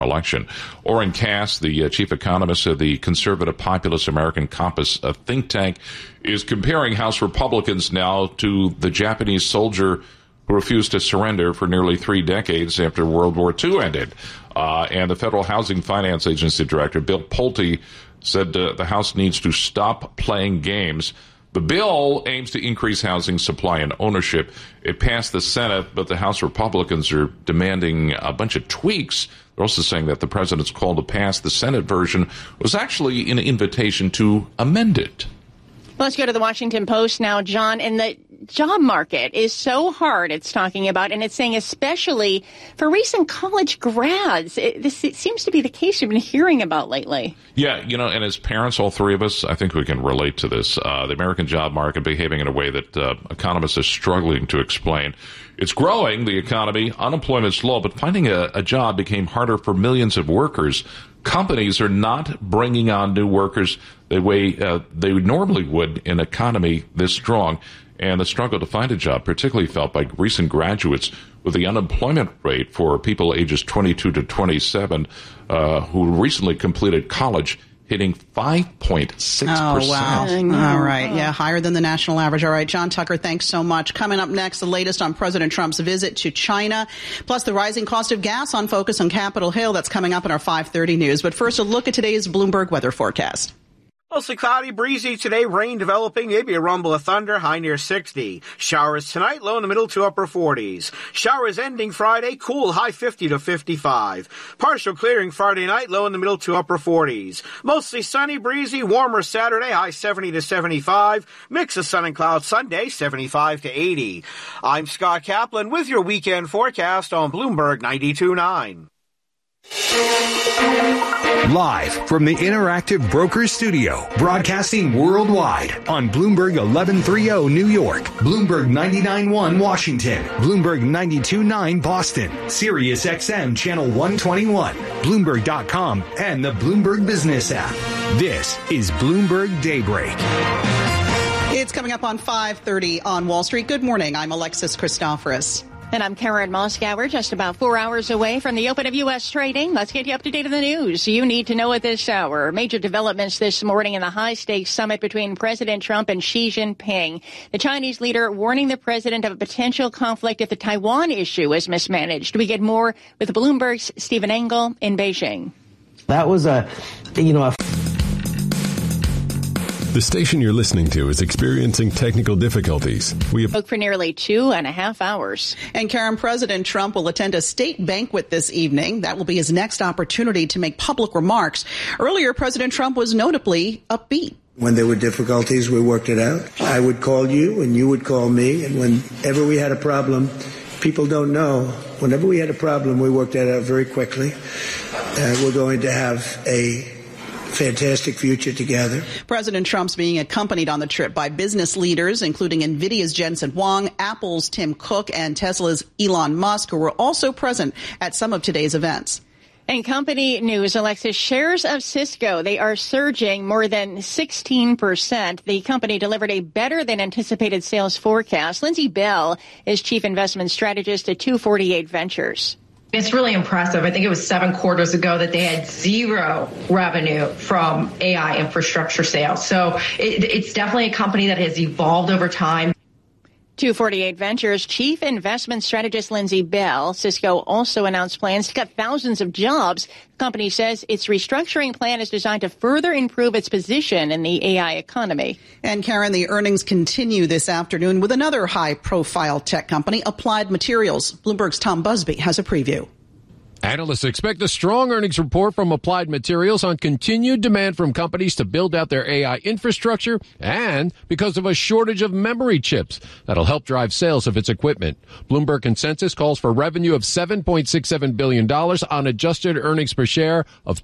election. Oren Cass, the chief economist of the conservative populist American Compass think tank, is comparing House Republicans now to the Japanese soldier who refused to surrender for nearly 3 decades after World War II ended. And the Federal Housing Finance Agency director, Bill Pulte, said the House needs to stop playing games. The bill aims to increase housing supply and ownership. It passed the Senate, but the House Republicans are demanding a bunch of tweaks. They're also saying that the president's call to pass the Senate version was actually an invitation to amend it. Let's go to the Washington Post now, John. And the job market is so hard, it's talking about, and it's saying especially for recent college grads. This seems to be the case you've been hearing about lately. Yeah, and as parents, all three of us, I think we can relate to this. The American job market behaving in a way that economists are struggling to explain. It's growing, the economy, unemployment's low, but finding a job became harder for millions of workers. Companies are not bringing on new workers the way they normally would in an economy this strong. And the struggle to find a job, particularly felt by recent graduates, with the unemployment rate for people ages 22 to 27 who recently completed college hitting 5.6%. Oh, wow. All right. Yeah, higher than the national average. All right, John Tucker, thanks so much. Coming up next, the latest on President Trump's visit to China, plus the rising cost of gas on Focus on Capitol Hill. That's coming up in our 5:30 news. But first, a look at today's Bloomberg weather forecast. Mostly cloudy, breezy today, rain developing, maybe a rumble of thunder, high near 60. Showers tonight, low in the middle to upper 40s. Showers ending Friday, cool, high 50 to 55. Partial clearing Friday night, low in the middle to upper 40s. Mostly sunny, breezy, warmer Saturday, high 70 to 75. Mix of sun and clouds Sunday, 75 to 80. I'm Scott Kaplan with your weekend forecast on Bloomberg 92.9. Live from the Interactive Brokers Studio, broadcasting worldwide on Bloomberg 1130 New York, Bloomberg 99.1 Washington, Bloomberg 92.9 Boston, Sirius XM Channel 121, Bloomberg.com, and the Bloomberg Business app. This is Bloomberg Daybreak. It's coming up on 5:30 on Wall Street. Good morning. I'm Alexis Christoforous. And I'm Karen Moskauer, just about 4 hours away from the open of U.S. trading. Let's get you up to date on the news you need to know at this hour. Major developments this morning in the high-stakes summit between President Trump and Xi Jinping. The Chinese leader warning the president of a potential conflict if the Taiwan issue is mismanaged. We get more with Bloomberg's Stephen Engel in Beijing. That was The station you're listening to is experiencing technical difficulties. We have for nearly 2.5 hours. And Karen, President Trump will attend a state banquet this evening. That will be his next opportunity to make public remarks. Earlier, President Trump was notably upbeat. When there were difficulties, we worked it out. I would call you and you would call me. And whenever we had a problem, people don't know. Whenever we had a problem, we worked that out very quickly. We're going to have a fantastic future together. President Trump's being accompanied on the trip by business leaders, including NVIDIA's Jensen Huang, Apple's Tim Cook, and Tesla's Elon Musk, who were also present at some of today's events. And company news, Alexis, shares of Cisco, they are surging more than 16%. The company delivered a better than anticipated sales forecast. Lindsay Bell is chief investment strategist at 248 Ventures. It's really impressive. I think it was 7 quarters ago that they had zero revenue from AI infrastructure sales. So it's definitely a company that has evolved over time. 248 Ventures chief investment strategist Lindsay Bell. Cisco also announced plans to cut thousands of jobs. The company says its restructuring plan is designed to further improve its position in the AI economy. And Karen, the earnings continue this afternoon with another high-profile tech company, Applied Materials. Bloomberg's Tom Busby has a preview. Analysts expect a strong earnings report from Applied Materials on continued demand from companies to build out their AI infrastructure and because of a shortage of memory chips that'll help drive sales of its equipment. Bloomberg consensus calls for revenue of $7.67 billion on adjusted earnings per share of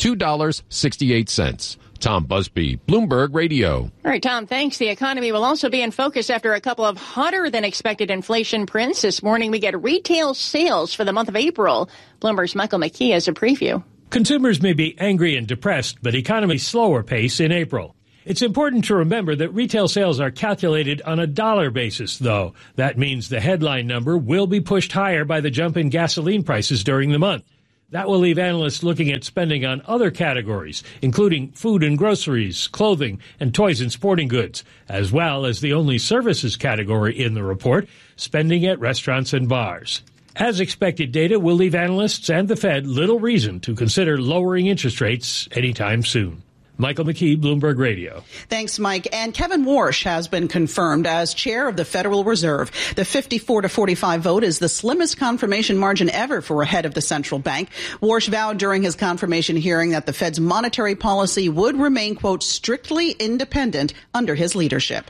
$2.68. Tom Busby, Bloomberg Radio. All right, Tom, thanks. The economy will also be in focus after a couple of hotter than expected inflation prints. This morning, we get retail sales for the month of April. Bloomberg's Michael McKee has a preview. Consumers may be angry and depressed, but economy slower pace in April. It's important to remember that retail sales are calculated on a dollar basis, though. That means the headline number will be pushed higher by the jump in gasoline prices during the month. That will leave analysts looking at spending on other categories, including food and groceries, clothing, and toys and sporting goods, as well as the only services category in the report, spending at restaurants and bars. As expected, data will leave analysts and the Fed little reason to consider lowering interest rates anytime soon. Michael McKee, Bloomberg Radio. Thanks, Mike. And Kevin Warsh has been confirmed as chair of the Federal Reserve. The 54-45 vote is the slimmest confirmation margin ever for a head of the central bank. Warsh vowed during his confirmation hearing that the Fed's monetary policy would remain, quote, strictly independent under his leadership.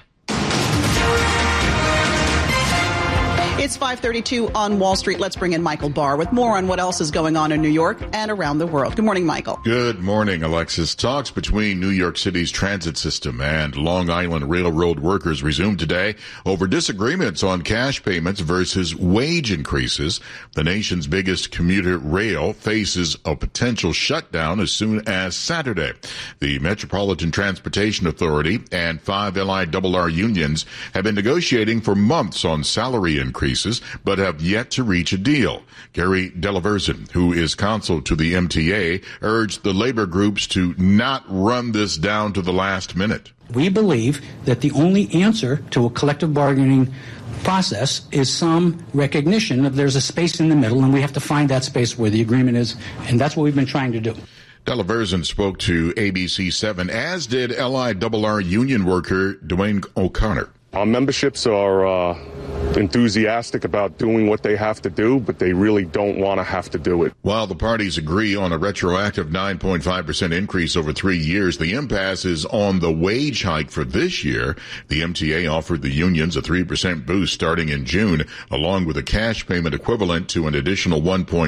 It's 5:32 on Wall Street. Let's bring in Michael Barr with more on what else is going on in New York and around the world. Good morning, Michael. Good morning, Alexis. Talks between New York City's transit system and Long Island Railroad workers resumed today over disagreements on cash payments versus wage increases. The nation's biggest commuter rail faces a potential shutdown as soon as Saturday. The Metropolitan Transportation Authority and 5 LIRR unions have been negotiating for months on salary increases, but have yet to reach a deal. Gary Delaversen, who is counsel to the MTA, urged the labor groups to not run this down to the last minute. We believe that the only answer to a collective bargaining process is some recognition of there's a space in the middle, and we have to find that space where the agreement is, and that's what we've been trying to do. Delaversen spoke to ABC7, as did LIRR union worker Dwayne O'Connor. Our memberships are enthusiastic about doing what they have to do, but they really don't want to have to do it. While the parties agree on a retroactive 9.5% increase over 3 years, the impasse is on the wage hike for this year. The MTA offered the unions a 3% boost starting in June, along with a cash payment equivalent to an additional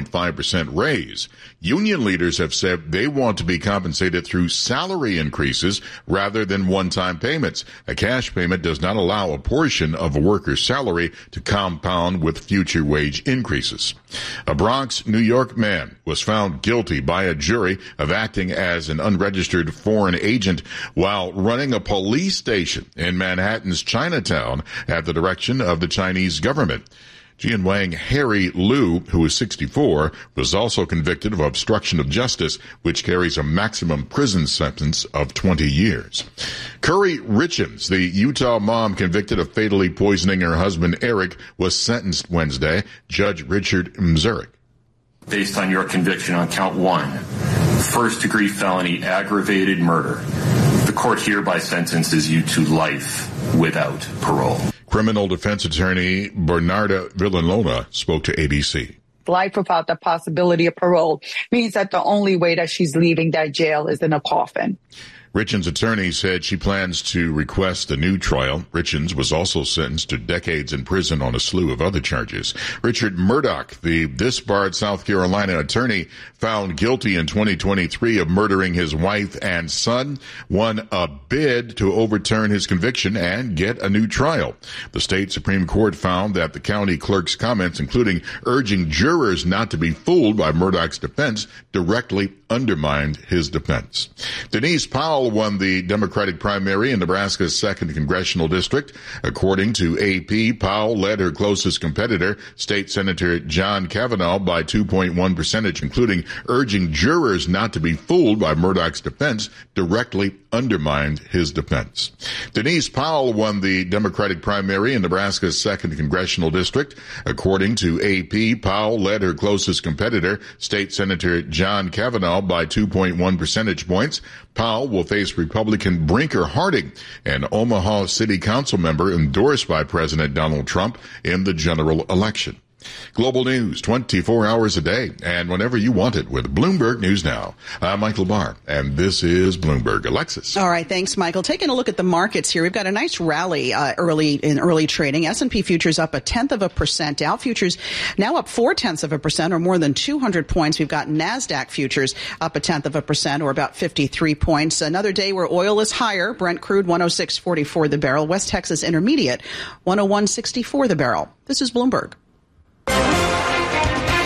1.5% raise. Union leaders have said they want to be compensated through salary increases rather than one-time payments. A cash payment does not allow a portion of a worker's salary to compound with future wage increases. A Bronx, New York man was found guilty by a jury of acting as an unregistered foreign agent while running a police station in Manhattan's Chinatown at the direction of the Chinese government. Jianwang Harry Liu, who is 64, was also convicted of obstruction of justice, which carries a maximum prison sentence of 20 years. Curry Richens, the Utah mom convicted of fatally poisoning her husband Eric, was sentenced Wednesday. Judge Richard Mzurek. Based on your conviction on count 1, first-degree felony aggravated murder, the court hereby sentences you to life without parole. Criminal defense attorney Bernarda Villalona spoke to ABC. Life without the possibility of parole means that the only way that she's leaving that jail is in a coffin. Richens' attorney said she plans to request a new trial. Richens was also sentenced to decades in prison on a slew of other charges. Richard Murdoch, the disbarred South Carolina attorney, found guilty in 2023 of murdering his wife and son, won a bid to overturn his conviction and get a new trial. The state Supreme Court found that the county clerk's comments, including urging jurors not to be fooled by Murdoch's defense, directly undermined his defense. Denise Powell won the Democratic primary in Nebraska's 2nd Congressional District. According to AP, Powell led her closest competitor, State Senator John Kavanaugh, by 2.1 percentage, including urging jurors not to be fooled by Murdoch's defense, directly undermined his defense. Denise Powell won the Democratic primary in Nebraska's 2nd Congressional District. According to AP, Powell led her closest competitor, State Senator John Kavanaugh, by 2.1 percentage points. Powell will face Republican Brinker Harding, an Omaha City Council member endorsed by President Donald Trump in the general election. Global news 24 hours a day and whenever you want it with Bloomberg News Now. I'm Michael Barr, and this is Bloomberg. Alexis. All right, thanks, Michael. Taking a look at the markets here, we've got a nice rally early trading. S&P futures up 0.1%. Dow futures now up 0.4%, or more than 200 points. We've got NASDAQ futures up 0.1%, or about 53 points. Another day where oil is higher. Brent crude 106.44 the barrel. West Texas Intermediate 101.64 the barrel. This is Bloomberg.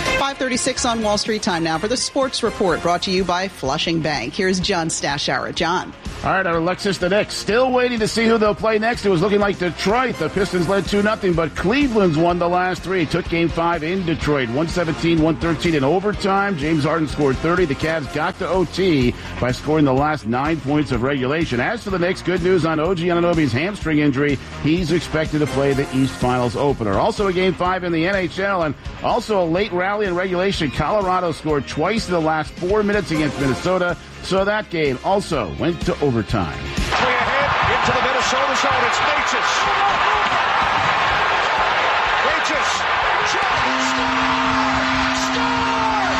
5:36 on Wall Street. Time now for the Sports Report, brought to you by Flushing Bank. Here's John Stashower. John. All right, Alexis, the Knicks still waiting to see who they'll play next. It was looking like Detroit. The Pistons led 2-0, but Cleveland's won the last three. Took Game 5 in Detroit, 117-113 in overtime. James Harden scored 30. The Cavs got to OT by scoring the last 9 points of regulation. As for the Knicks, good news on OG Anunoby's hamstring injury. He's expected to play the East Finals opener. Also a Game 5 in the NHL, and also a late rally in regulation. Colorado scored twice in the last 4 minutes against Minnesota. So that game also went to overtime. 3 ahead into the Minnesota zone. It's Necas. Necas. Score!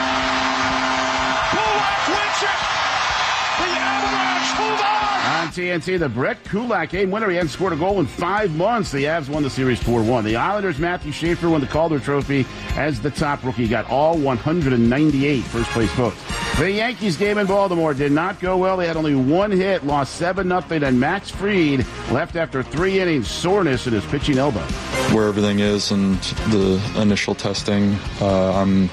Kulak wins it. The Avalanche move on. On TNT, the Brett Kulak game winner. He hadn't scored a goal in 5 months. The Avs won the series 4-1. The Islanders' Matthew Schaefer won the Calder Trophy as the top rookie. He got all 198 first-place votes. The Yankees game in Baltimore did not go well. They had only one hit, lost 7-0, and Max Fried left after 3 innings, soreness in his pitching elbow. Where everything is and the initial testing, I'm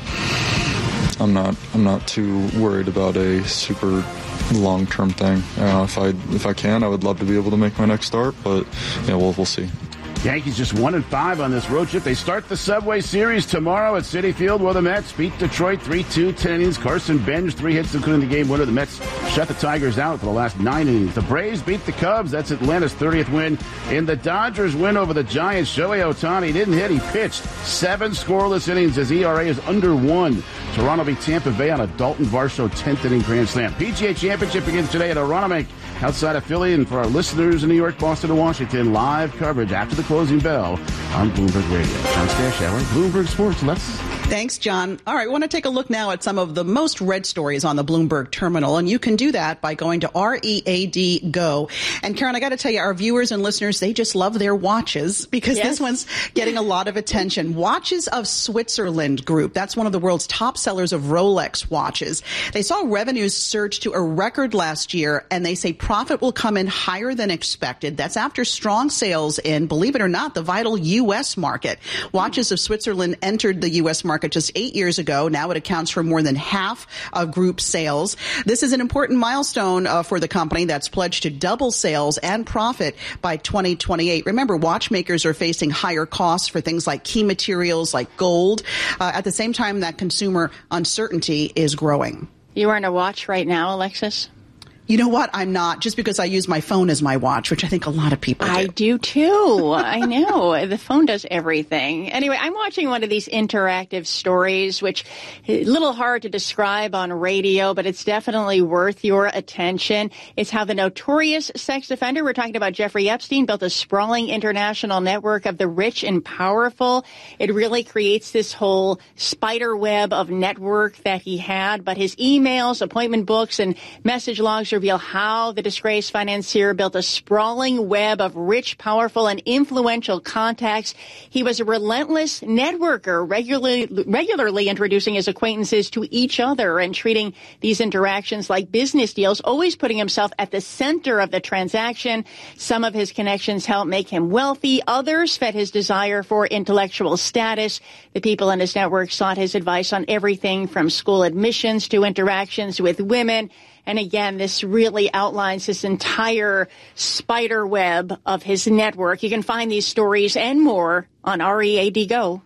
not too worried about a super long-term thing. If I can, I would love to be able to make my next start, but we'll see. Yankees just 1-5 on this road trip. They start the Subway Series tomorrow at Citi Field, where the Mets beat Detroit 3-2, 10 innings. Carson Bench, 3 hits, including the game winner. The Mets shut the Tigers out for the last 9 innings. The Braves beat the Cubs. That's Atlanta's 30th win. In the Dodgers win over the Giants, Shohei Ohtani didn't hit. He pitched 7 scoreless innings. His ERA is under 1. Toronto beat Tampa Bay on a Dalton Varsho 10th inning grand slam. PGA Championship begins today at Aronimink outside of Philly. And for our listeners in New York, Boston, and Washington, live coverage after the closing bell on Bloomberg Radio. John Stashower, Bloomberg Sports. Thanks, John. All right, we want to take a look now at some of the most read stories on the Bloomberg terminal, and you can do that by going to READ Go. And Karen, I got to tell you, our viewers and listeners, they just love their watches because This one's getting a lot of attention. Watches of Switzerland Group. That's one of the world's top sellers of Rolex watches. They saw revenues surge to a record last year, and they say profit will come in higher than expected. That's after strong sales in, believe it or not, the vital U.S. market. Watches of Switzerland entered the U.S. market just 8 years ago. Now it accounts for more than half of group sales. This is an important milestone for the company that's pledged to double sales and profit by 2028. Remember, watchmakers are facing higher costs for things like key materials like gold. At the same time, that consumer uncertainty is growing. You wearing a watch right now, Alexis? You know what? I'm not, just because I use my phone as my watch, which I think a lot of people do. I do too. I know. The phone does everything. Anyway, I'm watching one of these interactive stories, which is a little hard to describe on radio, but it's definitely worth your attention. It's how the notorious sex offender, we're talking about Jeffrey Epstein, built a sprawling international network of the rich and powerful. It really creates this whole spider web of network that he had, but his emails, appointment books, and message logs reveal how the disgraced financier built a sprawling web of rich, powerful, and influential contacts. He was a relentless networker, regularly introducing his acquaintances to each other and treating these interactions like business deals, always putting himself at the center of the transaction. Some of his connections helped make him wealthy. Others fed his desire for intellectual status. The people in his network sought his advice on everything from school admissions to interactions with women. And again, this really outlines this entire spider web of his network. You can find these stories and more on READ Go.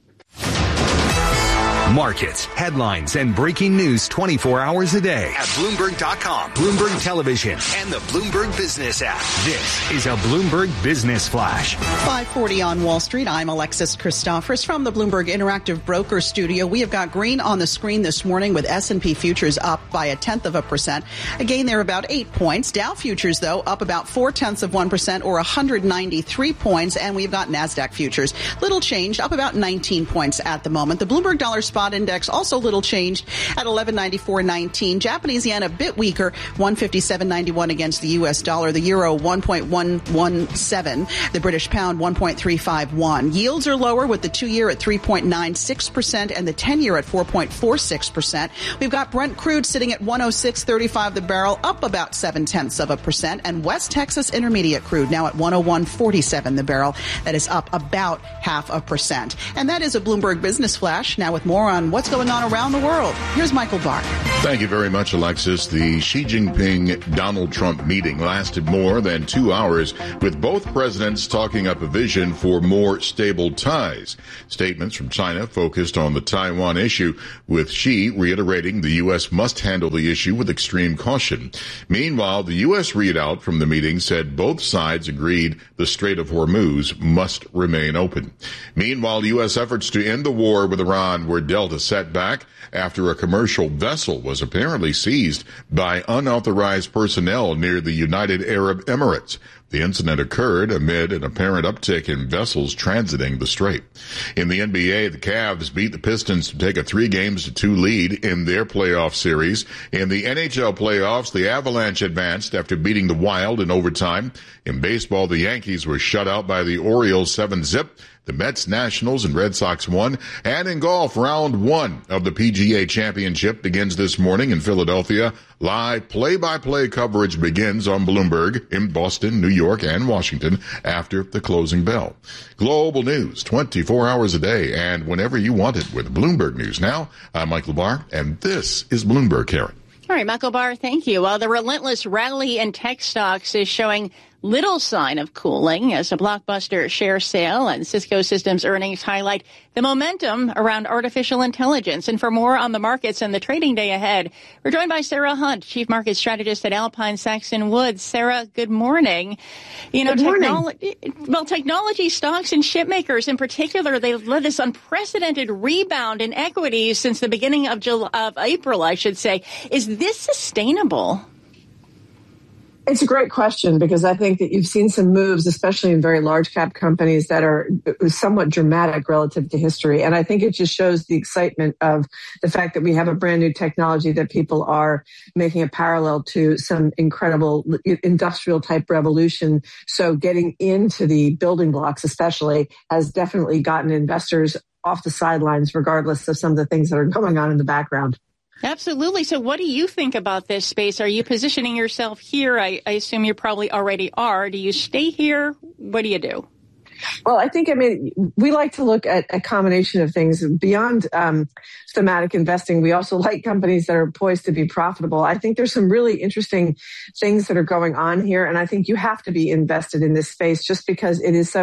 Markets, headlines, and breaking news 24 hours a day at Bloomberg.com, Bloomberg Television, and the Bloomberg Business app. This is a Bloomberg Business Flash. 5:40 on Wall Street. I'm Alexis Christophers from the Bloomberg Interactive Broker Studio. We have got green on the screen this morning with S&P futures up by 0.1%. Again, they're about 8 points. Dow futures, though, up about 0.4% or 193 points. And we've got NASDAQ futures. Little changed, up about 19 points at the moment. The Bloomberg Dollar Spot Index also little changed at 1194.19. Japanese yen a bit weaker, 157.91 against the U.S. dollar. The euro 1.117. The British pound 1.351. Yields are lower with the 2-year at 3.96% and the 10-year at 4.46%. We've got Brent crude sitting at 106.35 the barrel, up about 0.7%, and West Texas Intermediate crude now at 101.47 the barrel. That is up about 0.5%. And that is a Bloomberg Business Flash. Now with more on what's going on around the world. Here's Michael Barr. Thank you very much, Alexis. The Xi Jinping-Donald Trump meeting lasted more than 2 hours, with both presidents talking up a vision for more stable ties. Statements from China focused on the Taiwan issue, with Xi reiterating the U.S. must handle the issue with extreme caution. Meanwhile, the U.S. readout from the meeting said both sides agreed the Strait of Hormuz must remain open. Meanwhile, U.S. efforts to end the war with Iran were dealt a setback after a commercial vessel was apparently seized by unauthorized personnel near the United Arab Emirates. The incident occurred amid an apparent uptick in vessels transiting the strait. In the NBA, the Cavs beat the Pistons to take a 3-2 lead in their playoff series. In the NHL playoffs, the Avalanche advanced after beating the Wild in overtime. In baseball, the Yankees were shut out by the Orioles 7-0. The Mets, Nationals, and Red Sox won. And in golf, round 1 of the PGA Championship begins this morning in Philadelphia. Live play-by-play coverage begins on Bloomberg in Boston, New York, and Washington after the closing bell. Global news 24 hours a day and whenever you want it with Bloomberg News Now. I'm Michael Barr, and this is Bloomberg Karen. All right, Michael Barr, thank you. Well, the relentless rally in tech stocks is showing little sign of cooling as a blockbuster share sale and Cisco Systems earnings highlight the momentum around artificial intelligence. And for more on the markets and the trading day ahead, we're joined by Sarah Hunt, Chief Market Strategist at Alpine Saxon Woods. Sarah, good morning. Good morning. Technology stocks and chip makers in particular, they led this unprecedented rebound in equities since the beginning of April, I should say. Is this sustainable? It's a great question because I think that you've seen some moves, especially in very large cap companies that are somewhat dramatic relative to history. And I think it just shows the excitement of the fact that we have a brand new technology that people are making a parallel to some incredible industrial type revolution. So getting into the building blocks especially has definitely gotten investors off the sidelines, regardless of some of the things that are going on in the background. Absolutely. So what do you think about this space? Are you positioning yourself here? I assume you probably already are. Do you stay here? What do you do? Well, we like to look at a combination of things beyond thematic investing. We also like companies that are poised to be profitable. I think there's some really interesting things that are going on here. And I think you have to be invested in this space just because it is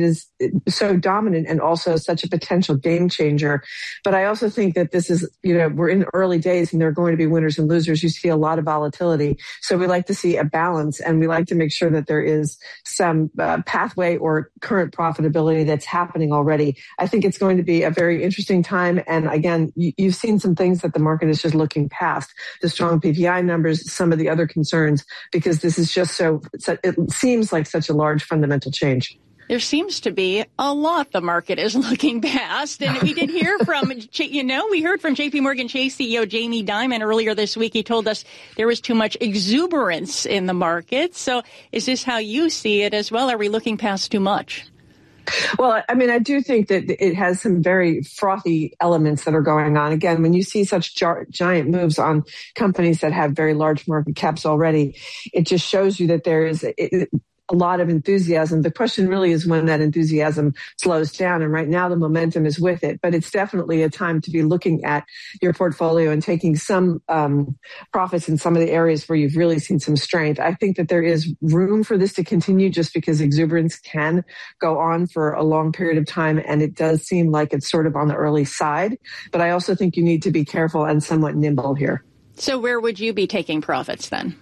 so dominant and also such a potential game changer. But I also think that this is, we're in early days and there are going to be winners and losers. You see a lot of volatility. So we like to see a balance and we like to make sure that there is some pathway or current profitability that's happening already. I think it's going to be a very interesting time. And again, you've seen some things that the market is just looking past, the strong PPI numbers, some of the other concerns, because this is just it seems like such a large fundamental change. There seems to be a lot the market is looking past. And we did hear from, we heard from JP Morgan Chase CEO Jamie Dimon earlier this week. He told us there was too much exuberance in the market. So is this how you see it as well? Are we looking past too much? Well, I do think that it has some very frothy elements that are going on. Again, when you see such giant moves on companies that have very large market caps already, it just shows you that there is a lot of enthusiasm. The question really is when that enthusiasm slows down. And right now the momentum is with it, but it's definitely a time to be looking at your portfolio and taking some profits in some of the areas where you've really seen some strength. I think that there is room for this to continue just because exuberance can go on for a long period of time. And it does seem like it's sort of on the early side, but I also think you need to be careful and somewhat nimble here. So where would you be taking profits then?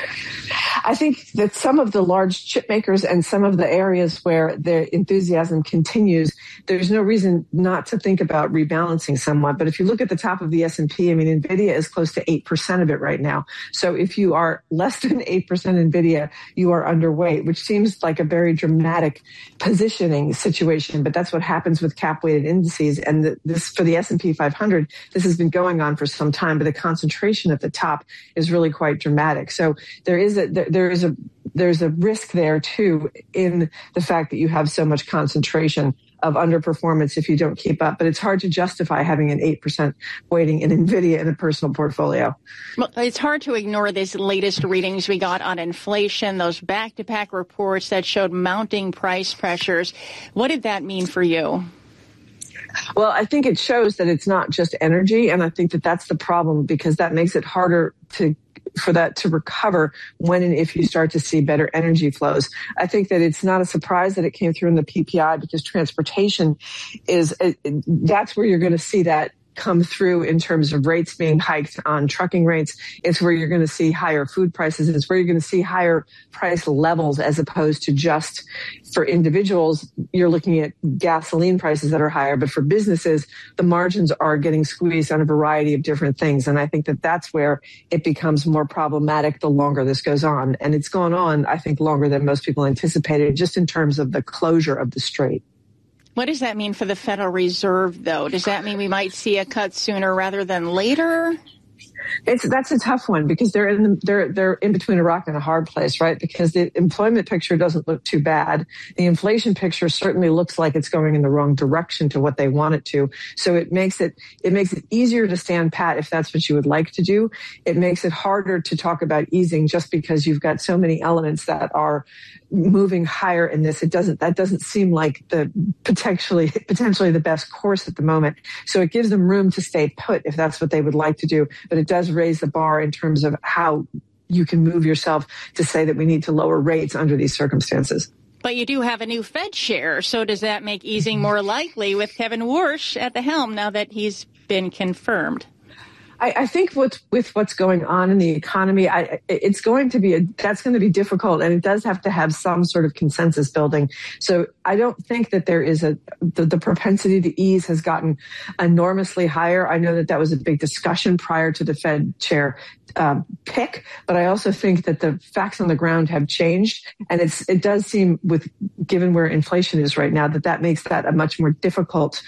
I think that some of the large chip makers and some of the areas where the enthusiasm continues, there's no reason not to think about rebalancing somewhat. But if you look at the top of the S&P, NVIDIA is close to 8% of it right now. So if you are less than 8% NVIDIA, you are underweight, which seems like a very dramatic positioning situation. But that's what happens with cap-weighted indices. And this for the S&P 500, this has been going on for some time, but the concentration at the top is really quite dramatic. So there's a risk there too in the fact that you have so much concentration of underperformance if you don't keep up. But it's hard to justify having an 8% weighting in NVIDIA in a personal portfolio. Well, it's hard to ignore these latest readings we got on inflation, those back-to-back reports that showed mounting price pressures. What did that mean for you? Well, I think it shows that it's not just energy, and I think that that's the problem, because that makes it harder for that to recover when and if you start to see better energy flows. I think that it's not a surprise that it came through in the PPI, because transportation that's where you're going to see that come through in terms of rates being hiked on trucking rates. It's where you're going to see higher food prices. It's where you're going to see higher price levels, as opposed to just for individuals, you're looking at gasoline prices that are higher. But for businesses, the margins are getting squeezed on a variety of different things. And I think that that's where it becomes more problematic the longer this goes on. And it's gone on, I think, longer than most people anticipated, just in terms of the closure of the strait. What does that mean for the Federal Reserve, though? Does that mean we might see a cut sooner rather than later? That's a tough one, because they're in between a rock and a hard place, right? Because the employment picture doesn't look too bad. The inflation picture certainly looks like it's going in the wrong direction to what they want it to. So it makes it easier to stand pat if that's what you would like to do. It makes it harder to talk about easing, just because you've got so many elements that are moving higher in this. That doesn't seem like the potentially the best course at the moment. So it gives them room to stay put if that's what they would like to do. But it does raise the bar in terms of how you can move yourself to say that we need to lower rates under these circumstances. But you do have a new Fed chair. So does that make easing more likely with Kevin Warsh at the helm now that he's been confirmed? I think with what's going on in the economy, that's going to be difficult, and it does have to have some sort of consensus building. So I don't think that there is the propensity to ease has gotten enormously higher. I know that was a big discussion prior to the Fed chair pick, but I also think that the facts on the ground have changed, and it does seem, given where inflation is right now, that makes that a much more difficult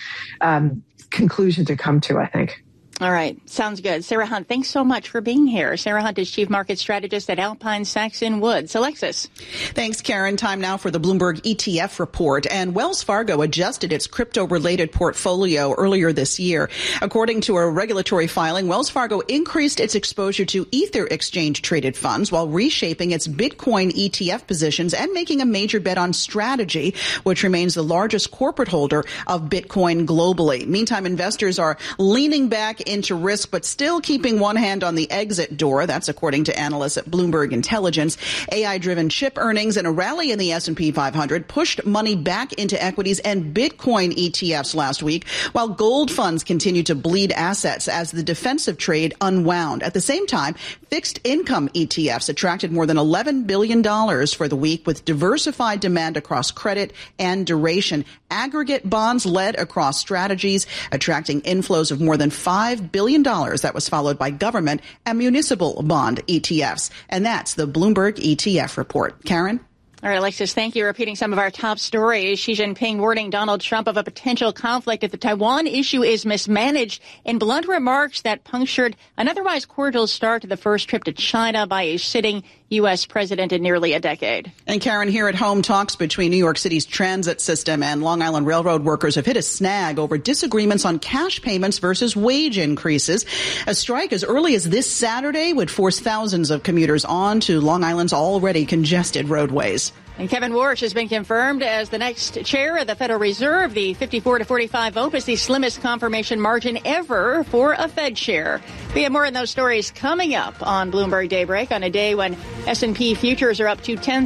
conclusion to come to, I think. All right. Sounds good. Sarah Hunt, thanks so much for being here. Sarah Hunt is Chief Market Strategist at Alpine Saxon Woods. Alexis. Thanks, Karen. Time now for the Bloomberg ETF report. And Wells Fargo adjusted its crypto-related portfolio earlier this year. According to a regulatory filing, Wells Fargo increased its exposure to Ether exchange-traded funds while reshaping its Bitcoin ETF positions and making a major bet on Strategy, which remains the largest corporate holder of Bitcoin globally. Meantime, investors are leaning back into risk, but still keeping one hand on the exit door. That's according to analysts at Bloomberg Intelligence. AI-driven chip earnings and a rally in the S&P 500 pushed money back into equities and Bitcoin ETFs last week, while gold funds continued to bleed assets as the defensive trade unwound. At the same time, fixed income ETFs attracted more than $11 billion for the week, with diversified demand across credit and duration. Aggregate bonds led across strategies, attracting inflows of more than $5 billion. That was followed by government and municipal bond ETFs. And that's the Bloomberg ETF report. Karen? All right, Alexis, thank you. Repeating some of our top stories. Xi Jinping warning Donald Trump of a potential conflict if the Taiwan issue is mismanaged in blunt remarks that punctured an otherwise cordial start to the first trip to China by a sitting U.S. president in nearly a decade. And Karen, here at home, talks between New York City's transit system and Long Island Railroad workers have hit a snag over disagreements on cash payments versus wage increases. A strike as early as this Saturday would force thousands of commuters onto Long Island's already congested roadways. And Kevin Warsh has been confirmed as the next chair of the Federal Reserve. The 54-45 vote is the slimmest confirmation margin ever for a Fed chair. We have more on those stories coming up on Bloomberg Daybreak on a day when S&P futures are up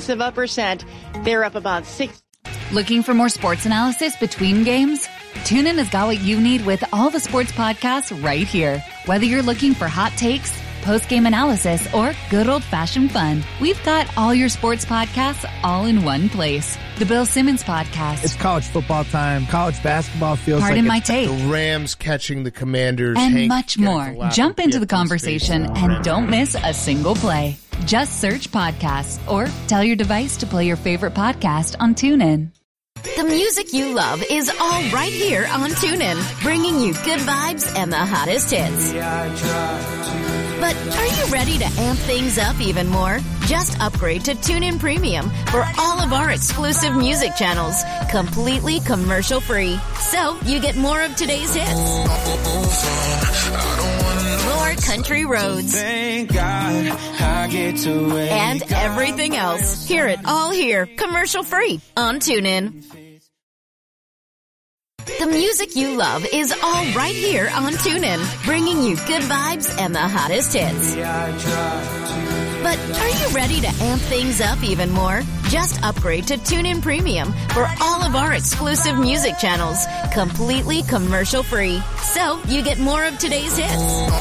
0.2%. They're up about 6. Looking for more sports analysis between games? TuneIn has got what you need with all the sports podcasts right here. Whether you're looking for hot takes, post-game analysis, or good old-fashioned fun, we've got all your sports podcasts all in one place. The Bill Simmons Podcast. It's college football time. College basketball feels Pardon my take. The Rams catching the Commanders. And much more. Jump into the conversation and don't miss a single play. Just search podcasts or tell your device to play your favorite podcast on TuneIn. The music you love is all right here on TuneIn, bringing you good vibes and the hottest hits. But are you ready to amp things up even more? Just upgrade to TuneIn Premium for all of our exclusive music channels, completely commercial-free. So you get more of today's hits, more country roads, and everything else. Hear it all here, commercial-free on TuneIn. The music you love is all right here on TuneIn, bringing you good vibes and the hottest hits. But are you ready to amp things up even more? Just upgrade to TuneIn Premium for all of our exclusive music channels, completely commercial-free. So you get more of today's hits